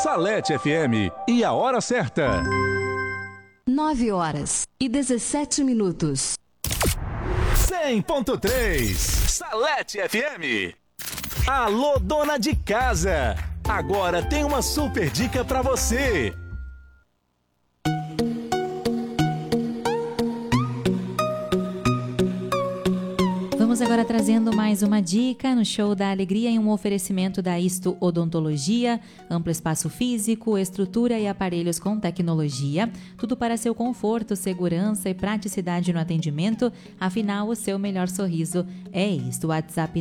Salete FM e a hora certa. 9h17. 100.3 Salete FM. Alô, dona de casa. Agora tem uma super dica pra você. Vamos agora trazendo mais uma dica no Show da Alegria em um oferecimento da Isto Odontologia, amplo espaço físico, estrutura e aparelhos com tecnologia, tudo para seu conforto, segurança e praticidade no atendimento, afinal o seu melhor sorriso é isto. WhatsApp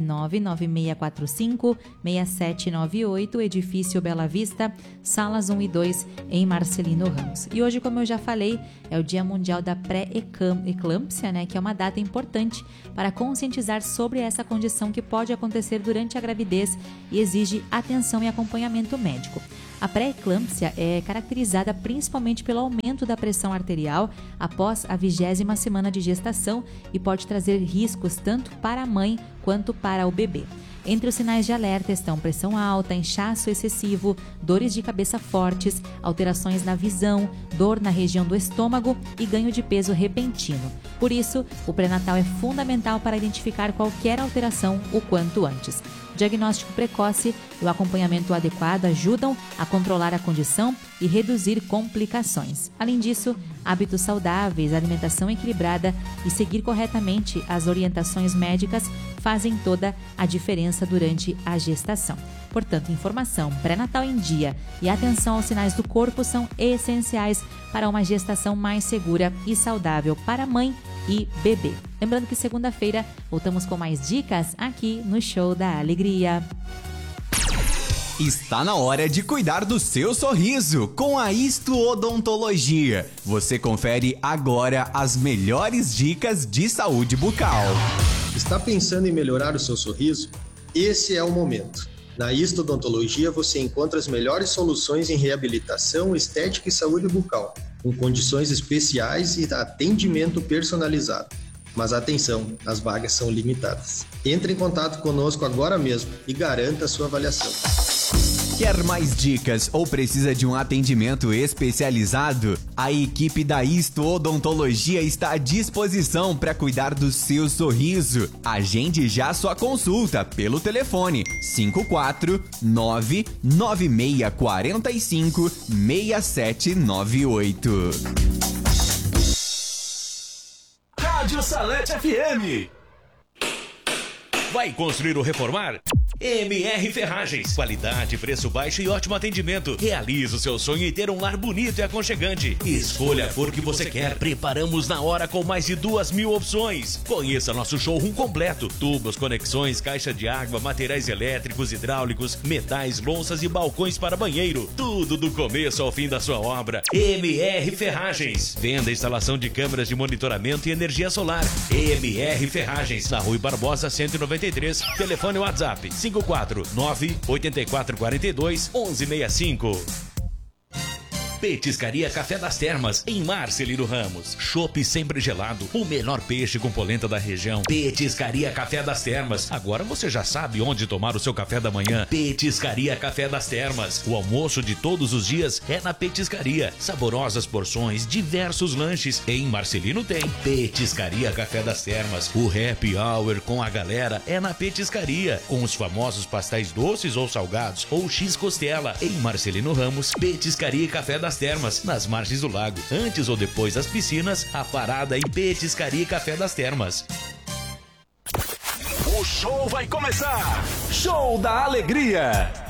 99645-6798, Edifício Bela Vista, salas 1 e 2 em Marcelino Ramos. E hoje, como eu já falei, é o Dia Mundial da Pré-Eclâmpsia, né, que é uma data importante para conscientizar sobre essa condição que pode acontecer durante a gravidez e exige atenção e acompanhamento médico. A pré-eclâmpsia é caracterizada principalmente pelo aumento da pressão arterial após a 20ª semana de gestação e pode trazer riscos tanto para a mãe quanto para o bebê. Entre os sinais de alerta estão pressão alta, inchaço excessivo, dores de cabeça fortes, alterações na visão, dor na região do estômago e ganho de peso repentino. Por isso, o pré-natal é fundamental para identificar qualquer alteração o quanto antes. O diagnóstico precoce e o acompanhamento adequado ajudam a controlar a condição e reduzir complicações. Além disso, hábitos saudáveis, alimentação equilibrada e seguir corretamente as orientações médicas fazem toda a diferença durante a gestação. Portanto, informação pré-natal em dia e atenção aos sinais do corpo são essenciais para uma gestação mais segura e saudável para mãe e bebê. Lembrando que segunda-feira voltamos com mais dicas aqui no Show da Alegria. Está na hora de cuidar do seu sorriso com a Isto Odontologia. Você confere agora as melhores dicas de saúde bucal. Está pensando em melhorar o seu sorriso? Esse é o momento. Na Isto Odontologia você encontra as melhores soluções em reabilitação, estética e saúde bucal, com condições especiais e atendimento personalizado. Mas atenção, as vagas são limitadas. Entre em contato conosco agora mesmo e garanta a sua avaliação. Quer mais dicas ou precisa de um atendimento especializado? A equipe da Isto Odontologia está à disposição para cuidar do seu sorriso. Agende já sua consulta pelo telefone 549-9645-6798. Rádio Salete FM. Vai construir ou reformar? MR Ferragens. Qualidade, preço baixo e ótimo atendimento. Realize o seu sonho em ter um lar bonito e aconchegante. Escolha a cor que você quer. Preparamos na hora com mais de 2.000 opções. Conheça nosso showroom completo. Tubos, conexões, caixa de água, materiais elétricos, hidráulicos, metais, louças e balcões para banheiro. Tudo do começo ao fim da sua obra. MR Ferragens. Venda e instalação de câmeras de monitoramento e energia solar. MR Ferragens. Na Rui Barbosa 193. Telefone WhatsApp 549-8442-1165. Petiscaria Café das Termas, em Marcelino Ramos. Chopp sempre gelado, o melhor peixe com polenta da região. Petiscaria Café das Termas. Agora você já sabe onde tomar o seu café da manhã. Petiscaria Café das Termas. O almoço de todos os dias é na Petiscaria. Saborosas porções, diversos lanches. Em Marcelino tem Petiscaria Café das Termas. O happy hour com a galera é na Petiscaria, com os famosos pastéis doces ou salgados ou X-costela. Em Marcelino Ramos, Petiscaria Café das Termas, nas margens do lago. Antes ou depois das piscinas, a parada em Petiscaria Café das Termas. O show vai começar! Show da Alegria!